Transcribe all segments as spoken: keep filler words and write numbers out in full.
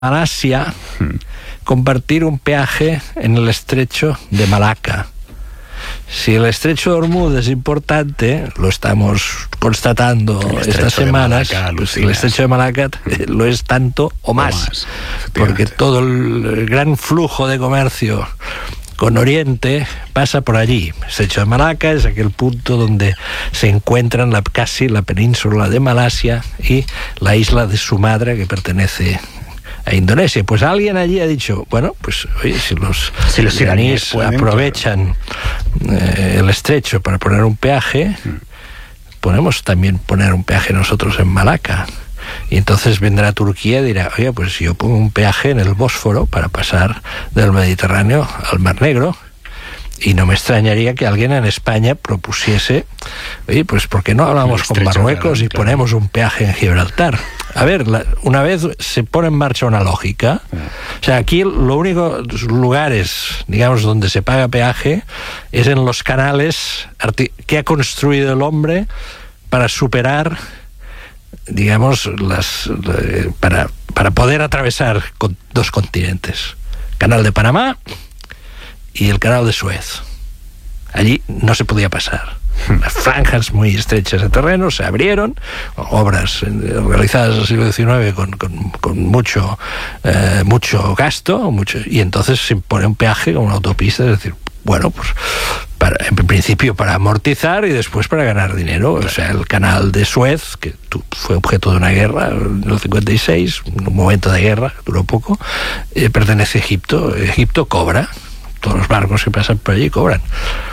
Malasia compartir un peaje en el estrecho de Malaca. Si el estrecho de Hormuz es importante, lo estamos constatando estas semanas, Malaca, pues el estrecho de Malaca lo es tanto o más, o más porque todo el gran flujo de comercio con Oriente pasa por allí. El estrecho de Malaca es aquel punto donde se encuentran la, casi la península de Malasia y la isla de Sumatra, que pertenece a Indonesia. Pues alguien allí ha dicho, bueno, pues oye, si los, si los iraníes aprovechan eh, el estrecho para poner un peaje, podemos también poner un peaje nosotros en Malaca. Y entonces vendrá Turquía y dirá, oye, pues si yo pongo un peaje en el Bósforo para pasar del Mediterráneo al Mar Negro, y no me extrañaría que alguien en España propusiese, oye, pues ¿por qué no hablamos con Marruecos y claro, ponemos un peaje en Gibraltar? A ver, la, una vez se pone en marcha una lógica, o sea, aquí lo único lugares, digamos, donde se paga peaje es en los canales que ha construido el hombre para superar, digamos, las para, para poder atravesar con dos continentes, Canal de Panamá y el Canal de Suez. Allí no se podía pasar. Las franjas muy estrechas de terreno se abrieron, obras realizadas en el siglo diecinueve con, con, con mucho eh, mucho gasto, mucho, y entonces se pone un peaje con una autopista, es decir, bueno, pues para, en principio para amortizar y después para ganar dinero. O sea, el Canal de Suez, que fue objeto de una guerra en el cincuenta y seis, un momento de guerra, duró poco, eh, pertenece a Egipto. Egipto cobra, todos los barcos que pasan por allí cobran.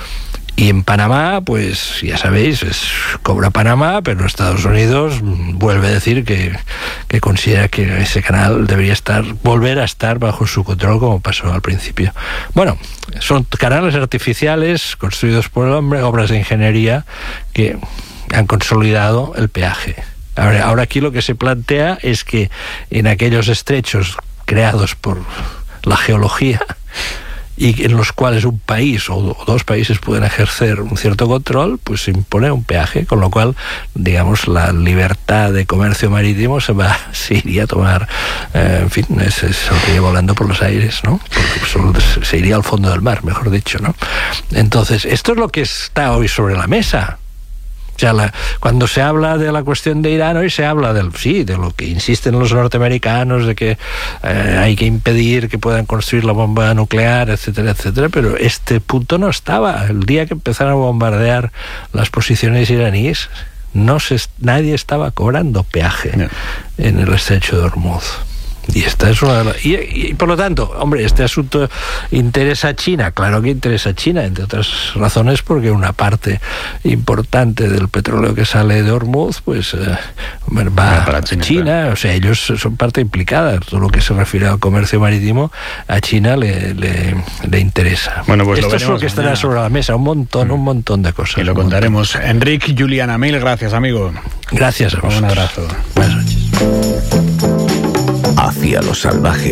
Y en Panamá, pues ya sabéis, es, cobra Panamá, pero Estados Unidos vuelve a decir que, que considera que ese canal debería estar, volver a estar bajo su control como pasó al principio. Bueno, son canales artificiales construidos por el hombre, obras de ingeniería que han consolidado el peaje. Ahora, ahora aquí lo que se plantea es que en aquellos estrechos creados por la geología, y en los cuales un país o dos países pueden ejercer un cierto control, pues se impone un peaje, con lo cual, digamos, la libertad de comercio marítimo se va, se iría a tomar, eh, en fin, se saldría volando por los aires, ¿no? Porque solo se iría al fondo del mar, mejor dicho, ¿no? Entonces, esto es lo que está hoy sobre la mesa. O sea, la, cuando se habla de la cuestión de Irán, hoy se habla del sí, de lo que insisten los norteamericanos, de que eh, hay que impedir que puedan construir la bomba nuclear, etcétera, etcétera, pero este punto no estaba. El día que empezaron a bombardear las posiciones iraníes, no se, nadie estaba cobrando peaje no. en el estrecho de Hormuz. Y esta es una y, y por lo tanto, hombre, este asunto interesa a China, claro que interesa a China, entre otras razones porque una parte importante del petróleo que sale de Hormuz, pues eh, va a China, China claro. O sea, ellos son parte implicada. Todo lo que se refiere al comercio marítimo a China le, le, le interesa. Bueno, pues esto lo es lo que estará mañana sobre la mesa, un montón, mm. un montón de cosas. Y lo contaremos. Enric Juliana, mil gracias, amigo. Gracias a vosotros. Un abrazo. Buenas noches. Hacia lo salvaje.